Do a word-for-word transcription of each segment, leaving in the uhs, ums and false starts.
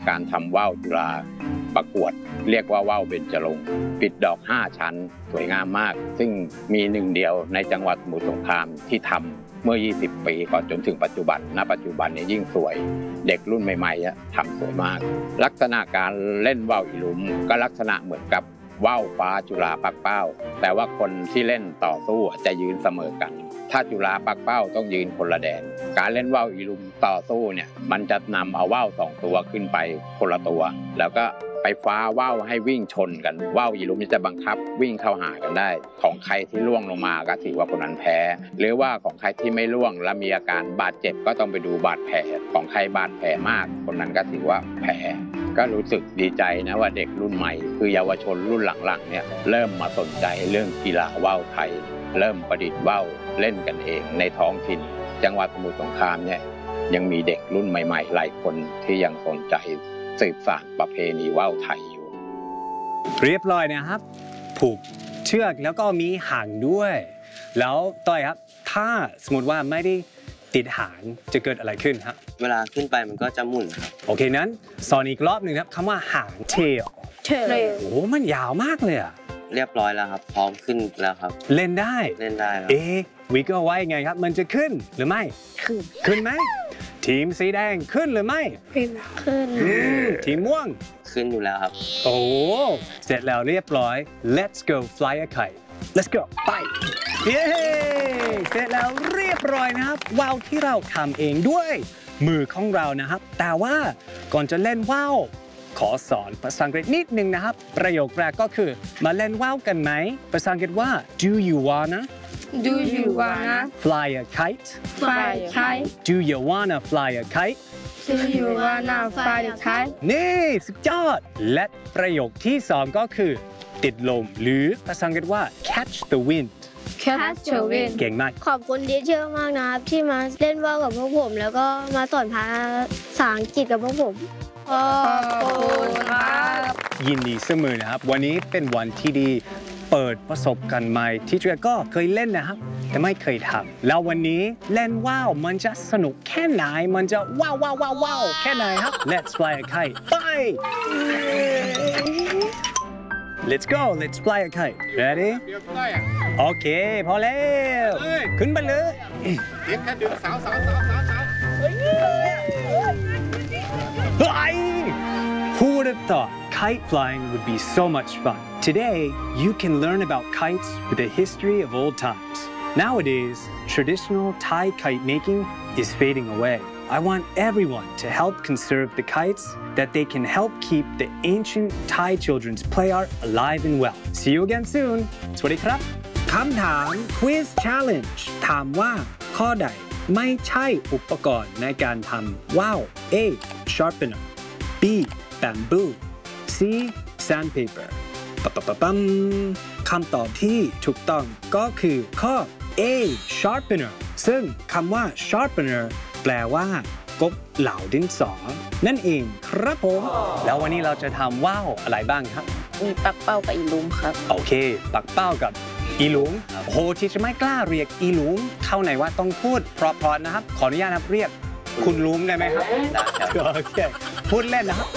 การทำว่าวจุฬาประกวดเรียกว่าว่าวเบญจรงค์ปิดดอกห้าชั้นสวยงามมากซึ่งมีหนึ่งเดียวในจังหวัดสมุทรสงครามที่ทำเมื่อยี่สิบปีก่อนจนถึงปัจจุบันณปัจจุบันนี้ยิ่งสวยเด็กรุ่นใหม่ๆทำสวยมากลักษณะการเล่นว่าวอีหลุมก็ลักษณะเหมือนกับว่าวฟ้าจุฬาปักเป้าแต่ว่าคนที่เล่นต่อสู้จะยืนเสมอกันถ้าจุฬาปักเป้าต้องยืนคนละแดนการเล่นว่าวอีหลุมต่อสู้เนี่ยมันจะนำเอาว่าวสองตัวขึ้นไปคนละตัวแล้วก็ไปฟ้าว่าวให้วิ่งชนกันว่าวอีหลุมจะบังคับวิ่งเข้าหากันได้ของใครที่ล่วงลงมาก็ถือว่าคนนั้นแพ้หรือว่าของใครที่ไม่ล่วงและมีอาการบาดเจ็บก็ต้องไปดูบาดแผลของใครบาดแผลมากคนนั้นก็ถือว่าแพ้ก็รู้สึกดีใจนะว่าเด็กรุ่นใหม่คือเยาวชนรุ่นหลังๆเนี่ยเริ่มมาสนใจเรื่องกีฬาว่าวไทยเริ่มประดิษฐ์ว่าวเล่นกันเองในท้องถิ่นจังหวัดสมุทรสงครามเนี่ยยังมีเด็กรุ่นใหม่ๆหลายคนที่ยังสนใจสืบสานประเพณีว่าวไทยอยู่เรียบร้อยนะครับผูกเชือกแล้วก็มีหางด้วยแล้วต่อยครับถ้าสมมติว่าไม่ได้ติดหางจะเกิดอะไรขึ้นครับเวลาขึ้นไปมันก็จะหมุนครับโอเคนั้นสอนอีกรอบหนึ่งครับคำว่าหาง tail โอ้มันยาวมากเลยอะเรียบร้อยแล้วครับพร้อมขึ้นแล้วครับเล่นได้เล่นได้ครับเอ๊ะวิกเกอร์ว่ายังไงครับมันจะขึ้นหรือไม่ขึ้นขึ้นไหมทีมสีแดงขึ้นหรือไม่ขึ้นขึ้นทีมม่วงขึ้นอยู่แล้วครับโอ้เสร็จแล้วเรียบร้อย let's go fly a kite let's go ไปเย้เสร็จแล้วเรียบร้อยนะครับว่าวที่เราทำเองด้วยมือของเรานะครับแต่ว่าก่อนจะเล่นว่าวขอสอนภาษาอังกฤษนิดนึงนะครับประโยคแรกก็คือมาเล่นว่าวกันไหมภาษาอังกฤษว่า do you wanna do you wanna fly a kite fly a kite do you wanna fly a kite do you wanna fly a kite นี่สุดยอดและประโยคที่สองก็คือติดลมหรือภาษาอังกฤษว่า catch the wind catch the wind เก่งมากขอบคุณทีเชอร์มากนะครับที่มาเล่นว่าวกับพวกผมแล้วก็มาสอนภาษาอังกฤษกับพวกผมขอบคุณครับยินดีเสมอนะครับวันนี้เป็นวันที่ดีเปิดประสบการณ์ใหม่ที่เจอก็เคยเล่นนะครับแต่ไม่เคยทำแล้ววันนี้เล่นว่าวมันจะสนุกแค่ไหนมันจะว้าวว้าวว้าวว้าวแค่ไหนครับ Let's fly a kite ไป Let's go Let's fly a kite Ready โอเคพอแล้วขึ้นไปเลยเด็กแค่ดึงสาวสาวสาวสาวสาว Who would have thought kite flying would be so much fun? Today, you can learn about kites with the history of old times. Nowadays, traditional Thai kite making is fading away. I want everyone to help conserve the kites that they can help keep the ancient Thai children's play art alive and well. See you again soon. สวัสดีครับคำถาม Quiz Challenge ถามว่าข้อใดไม่ใช่อุปกรณ์ในการทำว่าว A. Sharpener B. Bamboo C. Sandpaper ปั๊บปั๊บปั๊มคำตอบที่ถูกต้องก็คือข้อ A. Sharpener ซึ่งคำว่า Sharpener แปลว่ากบเหลาดินสอนั่นเองครับผมแล้ววันนี้เราจะทำว่าวอะไรบ้างครับมีปักเป้ากับอีลุมครับโอเคปักเป้ากับอีหลุมโอ้โหที่จะไม่กล้าเรียกอีหลุมเข้าไหนว่าต้องพูดเพราะๆนะครับขออนุญาตนะครับเรียกคุณลุมได้ไหมครับโอเคพูดเล่นนะครับ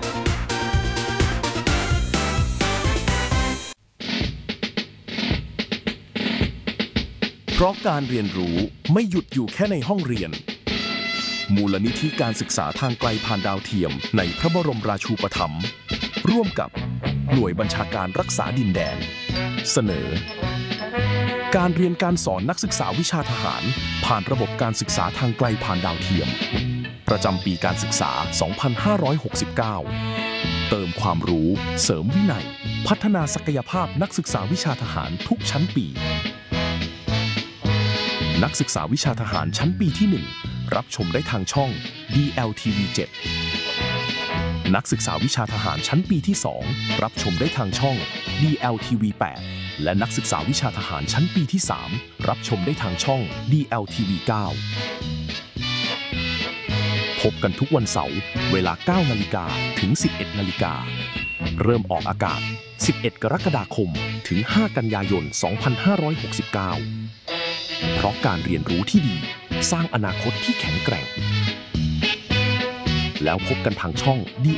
เพราะการเรียนรู้ไม่หยุดอยู่แค่ในห้องเรียนมูลนิธิการศึกษาทางไกลผ่านดาวเทียมในพระบรมราชูปถัมภ์ร่วมกับหน่วยบัญชาการรักษาดินแดนเสนอการเรียนการสอนนักศึกษาวิชาทหารผ่านระบบการศึกษาทางไกลผ่านดาวเทียมประจำปีการศึกษา สองพันห้าร้อยหกสิบเก้า เติมความรู้เสริมวินัยพัฒนาศักยภาพนักศึกษาวิชาทหารทุกชั้นปีนักศึกษาวิชาทหารชั้นปีที่ หนึ่ง รับชมได้ทางช่อง ดี แอล ที วี เจ็ด นักศึกษาวิชาทหารชั้นปีที่ สอง รับชมได้ทางช่อง ดี แอล ที วี แปด และนักศึกษาวิชาทหารชั้นปีที่ สาม รับชมได้ทางช่อง ดี แอล ที วี เก้า พบกันทุกวันเสาร์เวลา เก้านาฬิกา ถึง สิบเอ็ดนาฬิกา เริ่มออกอากาศ สิบเอ็ดกรกฎาคม ถึง ห้ากันยายน สองพันห้าร้อยหกสิบเก้า เพราะการเรียนรู้ที่ดีสร้างอนาคตที่แข็งแกร่งแล้วพบกันทางช่อง ดี